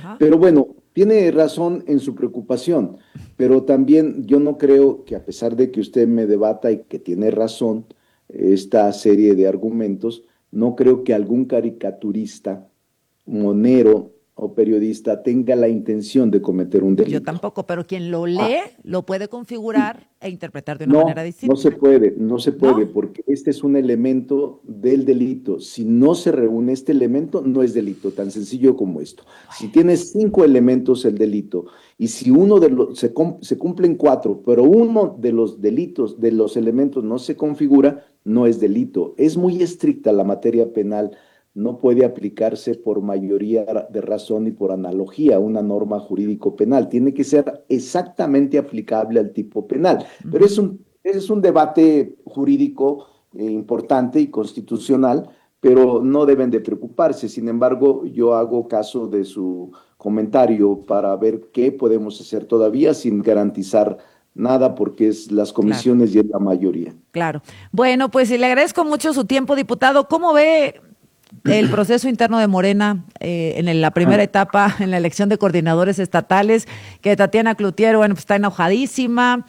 Ajá. Pero bueno, tiene razón en su preocupación, pero también yo no creo que a pesar de que usted me debata y que tiene razón esta serie de argumentos, no creo que algún caricaturista, monero o periodista tenga la intención de cometer un Yo delito. tampoco, pero quien lo lee Ah, lo puede configurar e interpretar de una manera no, no se distinta, puede, no se puede, ¿no? porque este es un elemento del delito. Si no se reúne este elemento, no es delito, tan sencillo como esto. Si tienes cinco elementos el delito, y si uno de los, se cumplen cuatro, pero uno de los delitos, de los elementos no se configura, no es delito. Es muy estricta la materia penal, no puede aplicarse por mayoría de razón y por analogía una norma jurídico penal. Tiene que ser exactamente aplicable al tipo penal. Pero Ujú. es un debate jurídico importante y constitucional, pero no deben de preocuparse. Sin embargo, yo hago caso de su comentario para ver qué podemos hacer todavía sin garantizar nada, porque es las Claro, comisiones y es la mayoría. claro. Bueno, pues le agradezco mucho su tiempo, diputado. ¿Cómo ve el proceso interno de Morena la primera etapa, en la elección de coordinadores estatales, que Tatiana Cloutier, bueno, pues está enojadísima,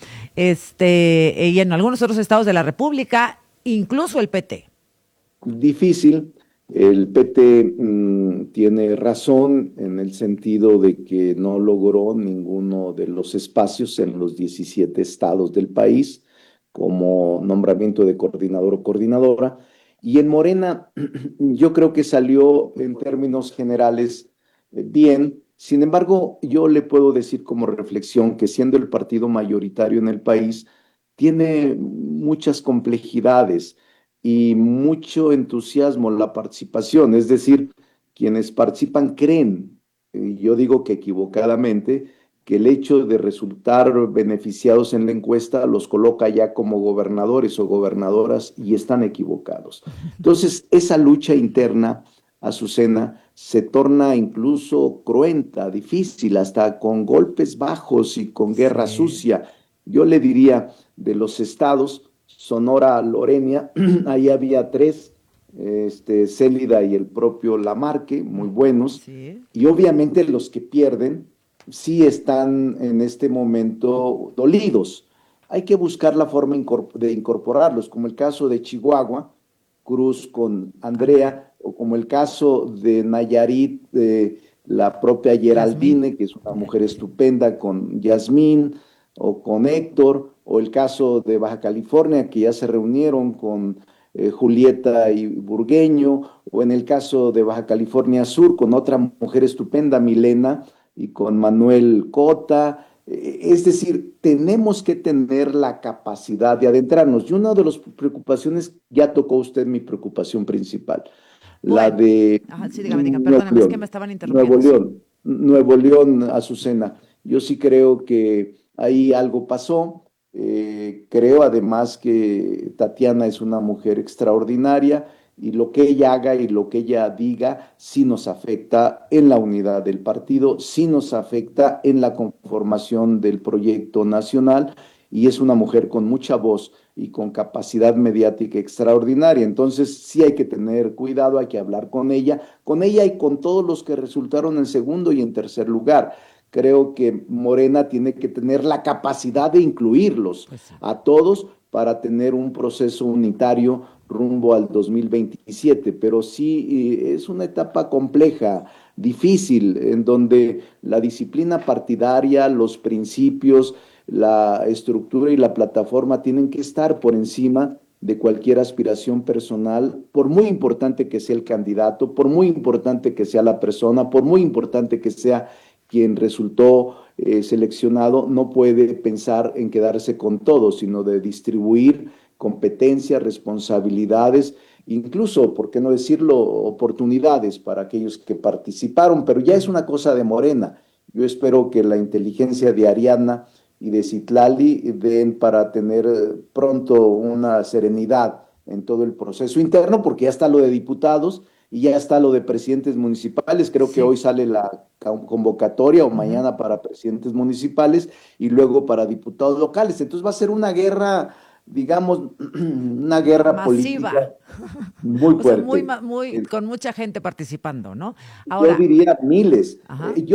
y en algunos otros estados de la República, incluso el PT? Difícil. El PT tiene razón en el sentido de que no logró ninguno de los espacios en los 17 estados del país como nombramiento de coordinador o coordinadora. Y en Morena yo creo que salió en términos generales bien. Sin embargo, yo le puedo decir como reflexión que siendo el partido mayoritario en el país, tiene muchas complejidades y mucho entusiasmo la participación, es decir, quienes participan creen, y yo digo que equivocadamente, que el hecho de resultar beneficiados en la encuesta los coloca ya como gobernadores o gobernadoras y están equivocados. Entonces, esa lucha interna, Azucena, se torna incluso cruenta, difícil, hasta con golpes bajos y con guerra Sí, sucia. Yo le diría, de los estados, Sonora, Lorenia, ahí había tres, Célida y el propio Lamarque, muy buenos, sí, y obviamente los que pierden sí están en este momento dolidos. Hay que buscar la forma de incorporarlos, como el caso de Chihuahua, Cruz con Andrea, Andrea, o como el caso de Nayarit, la propia Yasmín. Geraldine, que es una mujer estupenda, con Yasmín, o con Héctor, o el caso de Baja California, que ya se reunieron con Julieta y Burgueño, o en el caso de Baja California Sur, con otra mujer estupenda, Milena, y con Manuel Cota. Es decir, tenemos que tener la capacidad de adentrarnos. Y una de las preocupaciones, ya tocó usted mi preocupación principal, la Bueno, de ajá, sí, dígame, Nuevo perdóname, es que me León, estaban Nuevo interrumpiendo, sí. León, Nuevo León, Azucena. Yo sí creo que ahí algo pasó. Creo además que Tatiana es una mujer extraordinaria y lo que ella haga y lo que ella diga sí nos afecta en la unidad del partido, sí nos afecta en la conformación del proyecto nacional y es una mujer con mucha voz y con capacidad mediática extraordinaria. Entonces sí hay que tener cuidado, hay que hablar con ella y con todos los que resultaron en segundo y en tercer lugar. Creo que Morena tiene que tener la capacidad de incluirlos Pues sí. a todos para tener un proceso unitario rumbo al 2027, pero sí es una etapa compleja, difícil, en donde la disciplina partidaria, los principios, la estructura y la plataforma tienen que estar por encima de cualquier aspiración personal, por muy importante que sea el candidato, por muy importante que sea la persona, por muy importante que sea quien resultó seleccionado, no puede pensar en quedarse con todo, sino de distribuir competencias, responsabilidades, incluso, por qué no decirlo, oportunidades para aquellos que participaron, pero ya es una cosa de Morena. Yo espero que la inteligencia de Ariadna y de Citlali den para tener pronto una serenidad en todo el proceso interno, porque ya está lo de diputados y ya está lo de presidentes municipales. Creo que Sí. hoy sale la convocatoria o Ujú. mañana para presidentes municipales y luego para diputados locales. Entonces va a ser una guerra, digamos, una guerra política Masiva. muy O sea, muy, fuerte. muy, con mucha gente participando, ¿no? Yo Ahora, diría miles. ajá. Yo